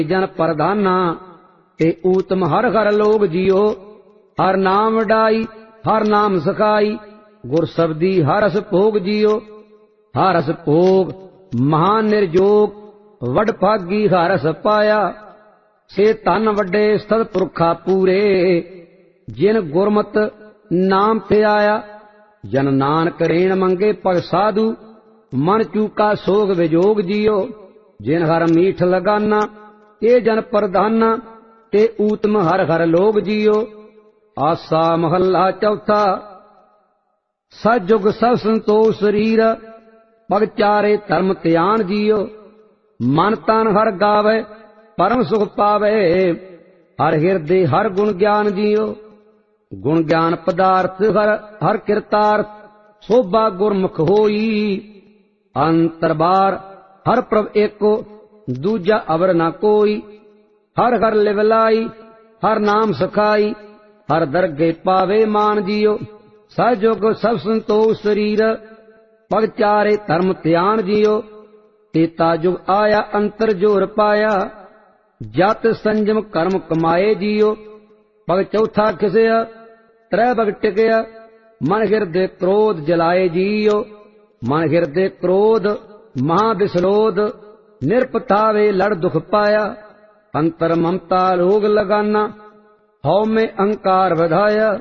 ਜਨ ਪ੍ਰਧਾਨਾ ਤੇ ਊਤਮ ਹਰ ਹਰ ਲੋਗ ਜੀਓ। ਹਰ ਨਾਮ ਵਡਾਈ ਹਰ ਨਾਮ ਸਖਾਈ ਗੁਰ ਸਬਦੀ ਹਰ ਰਸ ਭੋਗ ਜੀਓ। ਹਰ ਰਸ ਭੋਗ ਮਹਾਂ ਨਿਰਜੋਗ ਵਡ ਭਾਗੀ ਹਰ ਰਸ ਪਾਇਆ। ਸੇ ਧਨ ਵੱਡੇ ਸਤ ਪੁਰਖਾ ਪੂਰੇ ਜਿਨ ਗੁਰਮਤ ਨਾਮ ਤੇ ਆਇਆ। ਜਨ ਨਾਨਕ ਰੇਣ ਮੰਗੇ ਭਗ ਸਾਧੂ ਮਨ ਚੂਕਾ ਸੋਗ ਵਿਜੋਗ ਜੀਓ। ਜਿਨ ਹਰ ਮੀਠ ਲਗਾਨਾ ਤੇ ਜਨ ਪ੍ਰਧਾਨਾ ਤੇ ਊਤਮ ਹਰ ਹਰ ਲੋਗ ਜੀਓ। ਆਸਾ ਮਹੱਲਾ ਚੌਥਾ। ਸਜੁਗ ਸਭ ਸੰਤੋਖ ਸਰੀਰ ਪਗ ਚਾਰੇ ਧਰਮ ਧਿਆਨ ਜੀਓ। ਮਨ ਤਨ ਹਰ ਗਾਵੇ ਪਰਮ ਸੁਖ ਪਾਵੇ ਹਰ ਹਿਰਦੇ ਹਰ ਗੁਣ ਗਿਆਨ ਜੀਓ। ਗੁਣ ਗਿਆਨ ਪਦਾਰਥ ਹਰ ਹਰ ਕਿਰਤਾਰਥ ਸੋਭਾ ਗੁਰਮੁਖ ਹੋਈ। ਅੰਤਰਬਾਰ ਹਰ ਪ੍ਰਭ ਏਕੋ ਦੂਜਾ ਅਵਰ ਨਾ ਕੋਈ। ਹਰ ਹਰ ਲਿਵਲਾਈ ਹਰ ਨਾਮ ਸਖਾਈ ਹਰ ਦਰਗੇ ਪਾਵੇ ਮਾਨ ਜੀਓ। ਸਜੁਗ ਸਭ ਸੰਤੋਖ ਸਰੀਰ ਪਗ ਚਾਰੇ ਧਰਮ ਧਿਆਨ ਜੀਓ। ਤੇਤਾ ਜੁਗ ਆਇਆ ਅੰਤਰ ਜੋਰ ਪਾਇਆ ਜਤ ਸੰਜਮ ਕਰਮ ਕਮਾਏ ਜੀਓ। ਪਗ ਚੌਥਾ ਖਿਸਿਆ ਤ੍ਰੈ ਬਗ ਟਿਕਿਆ ਮਨ ਹਿਰਦੇ ਕ੍ਰੋਧ ਜਲਾਏ ਜੀਓ। ਮਨ ਹਿਰਦੇ ਕ੍ਰੋਧ ਮਹਾ ਬਿਸਲੋਧ ਨਿਰਪਤਾਵੇ ਲੜ ਦੁਖ ਪਾਇਆ। ਅੰਤਰ ਮਮਤਾ ਲੋਗ ਲਗਾਨਾ ਹਉ ਮੈਂ ਅਹੰਕਾਰ ਵਧਾਇਆ।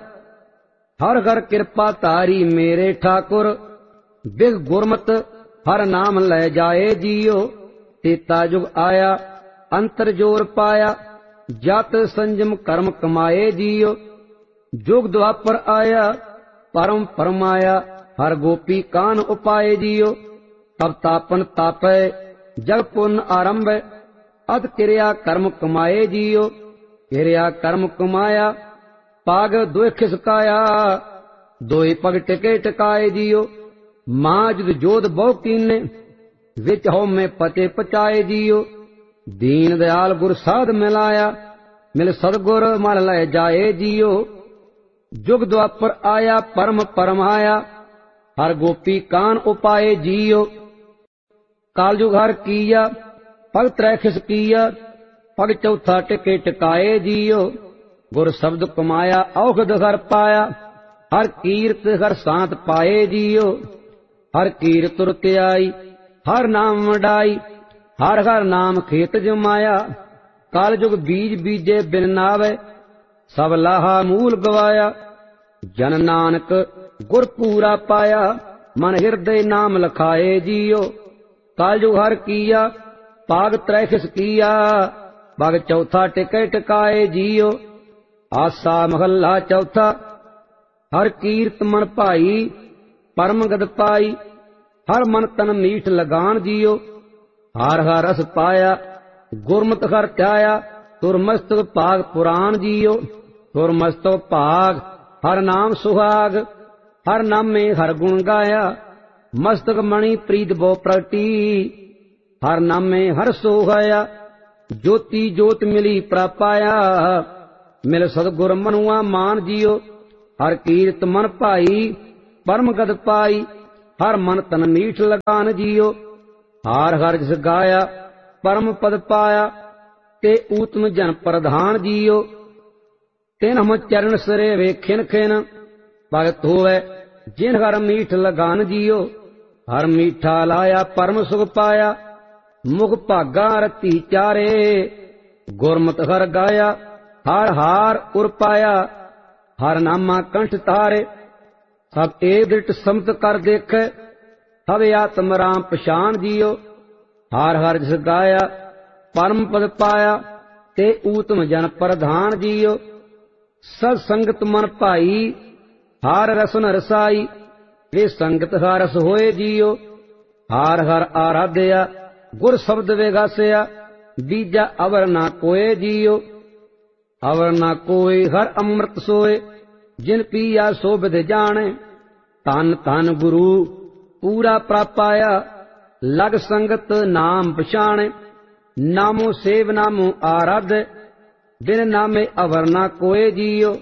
ਹਰ ਹਰ ਕਿਰਪਾ ਧਾਰੀ ਮੇਰੇ ਠਾਕੁਰ ਬਿਗ ਗੁਰਮਤ ਹਰ ਨਾਮ ਲੈ ਜਾਏ ਜੀਓ। ਤੇਤਾ ਜੁਗ ਆਇਆ ਅੰਤਰ ਜੋਰ ਪਾਇਆ ਜਤ ਸੰਜਮ ਕਰਮ ਕਮਾਏ ਜੀਓ। ਜੁਗ ਦੁਆਪਰ ਆਇਆ ਪਰਮ ਪਰਮਾਇਆ ਹਰ ਗੋਪੀ ਕਾਨ ਉਪਾਏ ਜੀਓ। ਤਬ ਤਾਪਨ ਤਾਪੈ ਜਗ ਪੁੰਨ ਆਰੰਭੈ ਅਦ ਕਿਰਿਆ ਕਰਮ ਕਮਾਏ ਜੀਓ। ਕਿਰਿਆ ਕਰਮ ਕਮਾਇਆ ਪਾਗ ਦੁਇ ਖਿਸਕਾਇਆ ਦੋਇ ਪਗ ਟਿਕੇ ਟਿਕਾਏ ਜੀਓ। ਮਾਂ ਜੁਦ ਜੋਧ ਬਹੁ ਕੀਨੇ ਵਿੱਚ ਹਉ ਮੈਂ ਪਤੇ ਪਚਾਏ ਜੀਓ। ਦੀਨ ਦਿਆਲ ਗੁਰ ਸਾਧ ਮਿਲਾਇਆ ਮਿਲ ਸਤਗੁਰ ਮਲ ਲੈ ਜਾਏ ਜੀਓ। ਜੁਗ ਦੁਆਪਰ ਆਇਆ ਪਰਮ ਪਰਮਾਇਆ ਹਰ ਗੋਪੀ ਕਾਨ ਉਪਾਏ ਜੀਓ। ਕਾਲਯੁਗ ਹਰ ਕੀਆ ਪਗ ਤ੍ਰੈ ਖਿਸਕੀਆ ਪਗ ਚੌਥਾ ਟਿਕੇ ਟਿਕਾਏ ਜੀਓ। ਗੁਰ ਸ਼ਬਦ ਕਮਾਇਆ ਔਖਦ ਹਰ ਪਾਇਆ ਹਰ ਕੀਰਤ ਹਰ ਸਾਂਤ ਪਾਏ ਜੀਓ। ਹਰ ਕੀਰਤ ਤੁਰ ਧਿਆਈ ਹਰ ਨਾਮ ਵਡਾਈ ਹਰ ਹਰ ਨਾਮ ਖੇਤ ਜਮਾਇਆ। ਕਾਲਯੁਗ ਬੀਜ ਬੀਜੇ ਬਿਨ ਨਾਵੇ ਸਭ ਲਾਹਾ ਮੂਲ ਗਵਾਇਆ। ਜਨ ਨਾਨਕ ਗੁਰ ਪੂਰਾ ਪਾਇਆ ਮਨ ਹਿਰਦੇ ਨਾਮ ਲਖਾਏ ਜੀਓ। ਕਾਲਯੁਗ ਹਰ ਕੀਆ ਪਾਗ ਤ੍ਰੈ ਖਿਸਕੀਆ ਪਗ ਚੌਥਾ ਟਿਕੇ ਟਿਕਾਏ ਜੀਓ। ਆਸਾ ਮਹੱਲਾ ਚੌਥਾ। ਹਰ ਕੀਰਤ ਮਨ ਭਾਈ ਪਰਮ ਗਦ ਪਾਈ ਹਰ ਮਨ ਤਨ ਮੀਠ ਲਗਾਨ ਜੀਓ। ਹਰ ਹਰ ਰਸ ਪਾਇਆ ਗੁਰਮਤਿ ਹਰ ਧਿਆਇਆ ਤੁਰ ਮਸਤਕ ਭਾਗ ਪੁਰਾਨ ਜੀਓ। ਤੁਰ ਮਸਤਕ ਭਾਗ ਹਰ ਨਾਮ ਸੁਹਾਗ ਹਰ ਨਾਮੇ ਹਰ ਗੁਣ ਗਾਇਆ। ਮਸਤਕ ਮਣੀ ਪ੍ਰੀਤ ਬੋ ਪ੍ਰਗਟੀ ਹਰ ਨਾਮੇ ਹਰ ਸੋਹਾਇਆ। ਜੋਤੀ ਜੋਤ ਮਿਲੀ ਪ੍ਰਾਪਾਇਆ ਮਿਲ ਸਤਿਗੁਰ ਮਨੁਆ ਮਾਨ ਜੀਓ। ਹਰ ਕੀਰਤ ਮਨ ਭਾਈ ਪਰਮ ਗਦ ਪਾਈ ਹਰ ਮਨ ਤਨ ਮੀਠ ਲਗਾਨ ਜੀਓ। ਹਰ ਹਰ ਜਿਸ ਗਾਇਆ ਪਰਮ ਪਦ ਪਾਇਆ ਤੇ ਊਤਮ ਜਨ ਪ੍ਰਧਾਨ ਜੀਓ। ਤਿਨ ਹਮ ਚਰਨ ਸਰੇ ਵੇਖਿਨ ਖਿਨ ਭਗਤ ਹੋਵੇ ਜਿਨ ਹਰ ਮੀਠ ਲਗਾਨ ਜੀਓ। ਹਰ ਮੀਠਾ ਲਾਇਆ ਪਰਮ ਸੁਖ ਪਾਇਆ ਮੁਖ ਭਾਗਾ ਰਤੀ ਚਾਰੇ। ਗੁਰਮਤਿ ਹਰ ਗਾਇਆ ਹਰ ਹਾਰ ਉਰ ਪਾਇਆ ਹਰ ਨਾਮਾ ਕੰਠ ਤਾਰੇ। ਸਭ ਏ ਦ੍ਰਿਟ ਸਮਤ ਕਰ ਦੇਖੈ ਸਭ ਆਤਮ ਰਾਮ ਪਛਾਨ ਜੀਓ। ਹਰ ਹਰ ਜਿਸ ਗਾਇਆ ਪਰਮ ਪਦ ਪਾਇਆ ਤੇ ਊਤਮ ਜਨ ਪ੍ਰਧਾਨ ਜੀਓ। ਸਤ ਸੰਗਤ ਮਨ ਭਾਈ ਹਰ ਰਸਨ ਰਸਾਈ ਵੇ ਸੰਗਤ ਹਰ ਰਸ ਹੋਏ ਜੀਓ। ਹਰ ਹਰ ਆਰਾਧਿਆ ਗੁਰ ਸ਼ਬਦ ਵਿਗਾਸਿਆ ਬੀਜਾ ਅਵਰ ਨਾ ਕੋਏ ਜੀਓ। ਅਵਰ ਨਾ ਕੋਏ ਹਰ ਅੰਮ੍ਰਿਤ ਸੋਏ ਜਿਨ ਪੀਆ ਸੋ ਬਿਧ ਜਾਣੇ। ਧੰਨ ਧੰਨ ਗੁਰੂ ਪੂਰਾ ਪ੍ਰਾਪਾਇਆ ਲਗ ਸੰਗਤ ਨਾਮ ਪਛਾਣੇ। ਨਾਮੋ ਸੇਵ ਨਾਮੋ ਆਰਾਧ ਬਿਨ ਨਾਮੇ ਅਵਰ ਨਾ ਕੋਏ ਜੀਓ।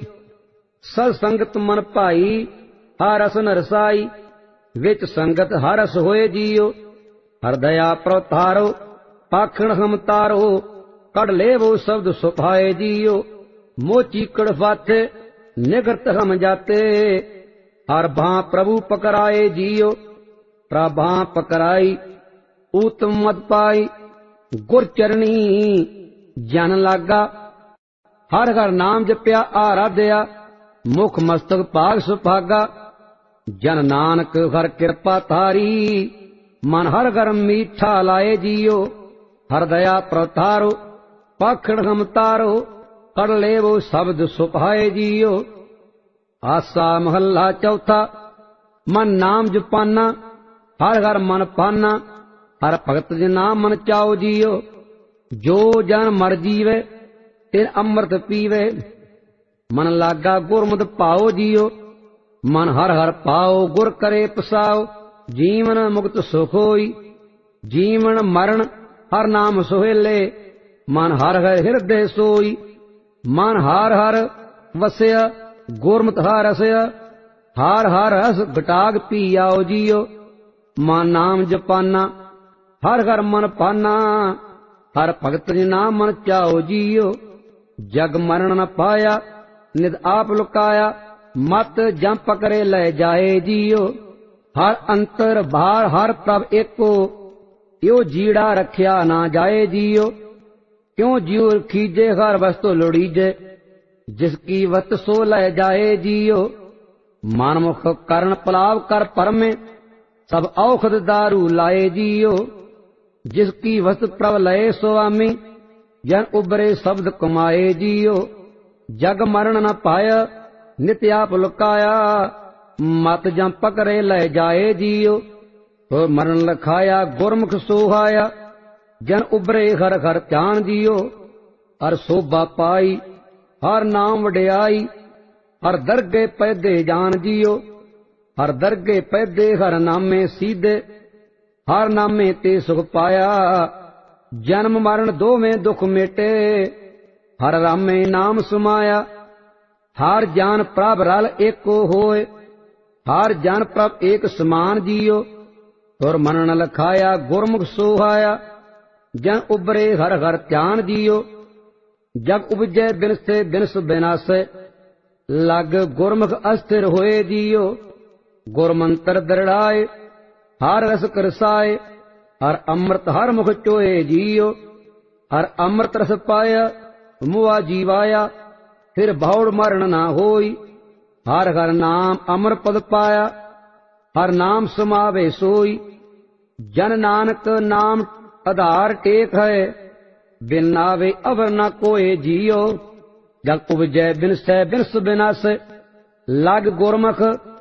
ਸਤ ਸੰਗਤ ਮਨ ਭਾਈ ਹਰ ਰਸਨ ਰਸਾਈ ਵਿੱਚ ਸੰਗਤ ਹਰ ਰਸ ਹੋਏ ਜੀਓ। ਹਰ ਦਇਆ ਪ੍ਰਤਾਰੋ ਪਾਖਣ ਹਮ ਤਾਰੋ कड़ ले वो शब्द सुभाए जियो। मोची कड़फाते निगरत हम जाते, हर भां प्रभु पकड़ाए जियो। प्रभा पकड़ाई उत्तम मत पाई, गुर चरणी जन लागा। हर हर नाम जप्या आराध्या, मुख मस्तक भाग सुभागा। जन नानक हर कृपा थारी, मन हर घर मीठा लाए जियो। हर दया प्रतारो पाखड़ हम तारो, कर ले वो शब्द सुभाए जियो। आसा महला चौथा, मन नाम जपाना, हर हर मन पाना। हर भगत जी नाम मन चाओ जियो। जो जन मर जीवे तिन अमृत पीवे, मन लागा गुरमुत पाओ जियो। मन हर हर पाओ गुर करे पसाओ, जीवन मुक्त सुख होई। जीवन मरण हर नाम सुहेले, मन हर हर हृदय सोई। मन हर हर वसया गुरमुत हर रसया, हर हर रस घटाग पी आओ जियो। मन नाम जपाना हर हर मन पाना, हर भगत जी नाम मन चाओ जियो। जग मरण न पाया निद आप लुकाया, मत जम पकड़े ले जाए जियो। हर अंतर बाहर हर प्रभ एको, यो जीड़ा रखिया ना जाए जियो। क्यों जियो खीजे हर वस्तु लोड़ीजे, जिसकी वत सो ले जाए जियो। मानमुख करण पलाव कर परमे, सब औखद दारू लाए जियो। जिसकी वस्तु प्रभ लय स्वामी, जन उबरे शब्द कमाए जियो। जग मरण न पाया नित्य आप लुकाया, मत जम पकड़े ले जाए जियो। हो मरण लखाया गुरमुख सोहाया, जन उबरे हर हर ध्यान जियो। हर शोभा पाई हर नाम वड्याई, हर दरगे पैदे जान जियो। हर दरगे पैदे हर नामे सीधे, हर नामे ते सुख पाया। जन्म मरण दो में दुख मेटे, हर रामे नाम सुमाया। हर जान प्रभ रल एको होए, हर जन प्रभ एक समान जियो। और मन न लखाया गुरमुख सोहाया, जन उबरे हर हर ध्यान जियो। जग उपजै बिन से बिनस बिनासे, लग गुरमुख अस्थिर होए जियो। गुरमंत्र दृढ़ाए हर रस करसाए, हर अमृत हर मुख चोए जियो। हर अमृत रस पाया मुआ जीवाया, फिर भौड़ मरण ना होई। हर हर नाम अमर पद पाया, हर नाम समावे सोई। जन नानक नाम आधार टेक है, बिन नावे अवर न कोय जियो। जग उपजै बिन सै बिनस बिनास, लग गुरमुख